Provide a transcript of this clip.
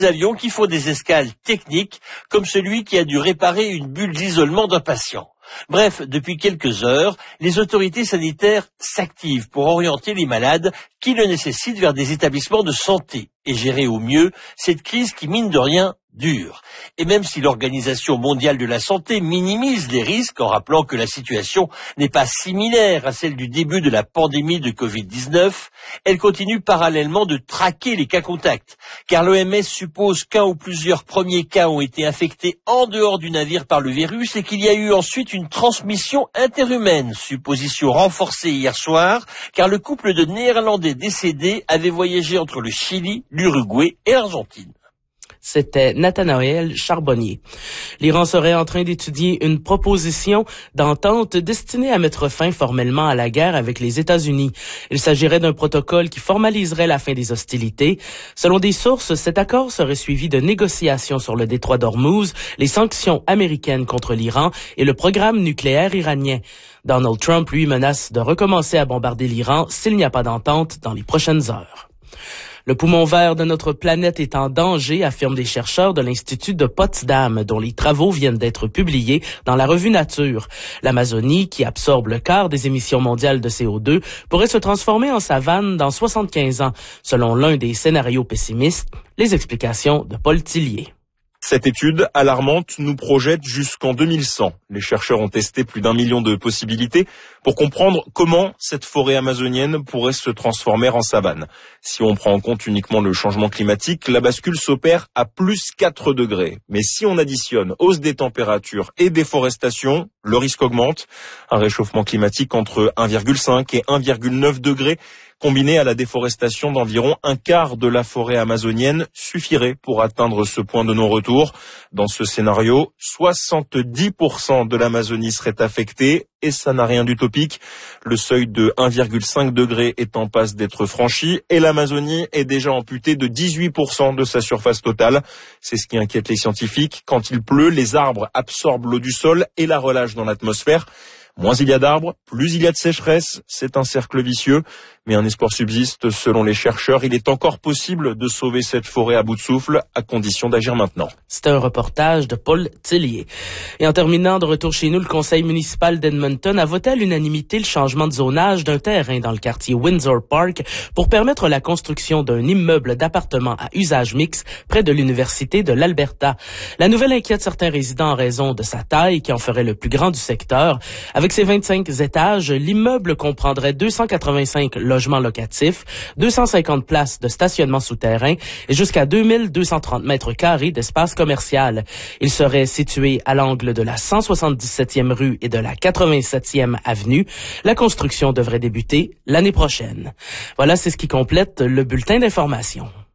avions qui font des escales techniques, comme celui qui a dû réparer une bulle d'isolement d'un patient. Bref, depuis quelques heures, les autorités sanitaires s'activent pour orienter les malades qui le nécessitent vers des établissements de santé et gérer au mieux cette crise qui, mine de rien, dure. Et même si l'Organisation mondiale de la santé minimise les risques en rappelant que la situation n'est pas similaire à celle du début de la pandémie de Covid-19, elle continue parallèlement de traquer les cas contacts, car l'OMS suppose qu'un ou plusieurs premiers cas ont été infectés en dehors du navire par le virus et qu'il y a eu ensuite une transmission interhumaine, supposition renforcée hier soir, car le couple de Néerlandais décédés avait voyagé entre le Chili, l'Uruguay et l'Argentine. C'était Nathanaël Charbonnier. L'Iran serait en train d'étudier une proposition d'entente destinée à mettre fin formellement à la guerre avec les États-Unis. Il s'agirait d'un protocole qui formaliserait la fin des hostilités. Selon des sources, cet accord serait suivi de négociations sur le détroit d'Ormuz, les sanctions américaines contre l'Iran et le programme nucléaire iranien. Donald Trump, lui, menace de recommencer à bombarder l'Iran s'il n'y a pas d'entente dans les prochaines heures. Le poumon vert de notre planète est en danger, affirment des chercheurs de l'Institut de Potsdam, dont les travaux viennent d'être publiés dans la revue Nature. L'Amazonie, qui absorbe le quart des émissions mondiales de CO2, pourrait se transformer en savane dans 75 ans, selon l'un des scénarios pessimistes. Les explications de Paul Tillier. Cette étude alarmante nous projette jusqu'en 2100. Les chercheurs ont testé plus d'1 million de possibilités pour comprendre comment cette forêt amazonienne pourrait se transformer en savane. Si on prend en compte uniquement le changement climatique, la bascule s'opère à plus 4 degrés. Mais si on additionne hausse des températures et déforestation, le risque augmente. Un réchauffement climatique entre 1,5 et 1,9 degrés combiné à la déforestation d'environ un quart de la forêt amazonienne suffirait pour atteindre ce point de non-retour. Dans ce scénario, 70% de l'Amazonie serait affectée et ça n'a rien d'utopique. Le seuil de 1,5 degré est en passe d'être franchi et l'Amazonie est déjà amputée de 18% de sa surface totale. C'est ce qui inquiète les scientifiques. Quand il pleut, les arbres absorbent l'eau du sol et la relâchent dans l'atmosphère. Moins il y a d'arbres, plus il y a de sécheresse. C'est un cercle vicieux, mais un espoir subsiste. Selon les chercheurs, il est encore possible de sauver cette forêt à bout de souffle, à condition d'agir maintenant. C'est un reportage de Paul Tillier. Et en terminant, de retour chez nous, le conseil municipal d'Edmonton a voté à l'unanimité le changement de zonage d'un terrain dans le quartier Windsor Park pour permettre la construction d'un immeuble d'appartements à usage mixte près de l'Université de l'Alberta. La nouvelle inquiète certains résidents en raison de sa taille, qui en ferait le plus grand du secteur. Avec ses 25 étages, l'immeuble comprendrait 285 logements locatifs, 250 places de stationnement souterrain et jusqu'à 2230 mètres carrés d'espace commercial. Il serait situé à l'angle de la 177e rue et de la 87e avenue. La construction devrait débuter l'année prochaine. Voilà, c'est ce qui complète le bulletin d'information.